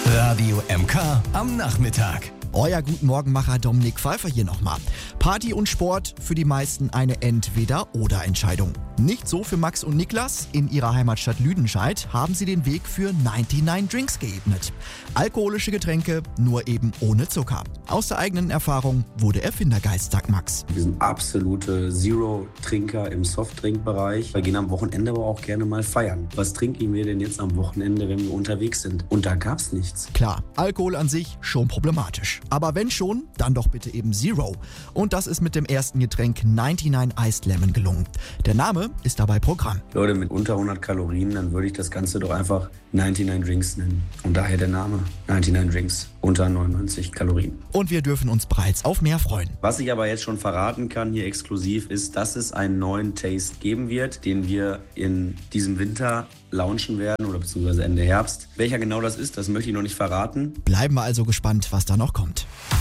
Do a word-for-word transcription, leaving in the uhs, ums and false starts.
Radio M K am Nachmittag. Euer Guten Morgenmacher Dominik Pfeiffer hier nochmal. Party und Sport für die meisten eine Entweder-oder-Entscheidung. Nicht so für Max und Niklas. In ihrer Heimatstadt Lüdenscheid haben sie den Weg für neunundneunzig Drinks geebnet. Alkoholische Getränke, nur eben ohne Zucker. Aus der eigenen Erfahrung wurde Erfindergeist, sagt Max. Wir sind absolute Zero-Trinker im Softdrink-Bereich. Wir gehen am Wochenende aber auch gerne mal feiern. Was trinken wir denn jetzt am Wochenende, wenn wir unterwegs sind? Und da gab's nichts. Klar, Alkohol an sich schon problematisch. Aber wenn schon, dann doch bitte eben Zero. Und das ist mit dem ersten Getränk neunundneunzig Iced Lemon gelungen. Der Name ist dabei Programm. Leute, mit unter hundert Kalorien, dann würde ich das Ganze doch einfach neunundneunzig Drinks nennen. Und daher der Name neunundneunzig Drinks, unter neunundneunzig Kalorien. Und wir dürfen uns bereits auf mehr freuen. Was ich aber jetzt schon verraten kann, hier exklusiv, ist, dass es einen neuen Taste geben wird, den wir in diesem Winter launchen werden oder beziehungsweise Ende Herbst. Welcher genau das ist, das möchte ich noch nicht verraten. Bleiben wir also gespannt, was da noch kommt.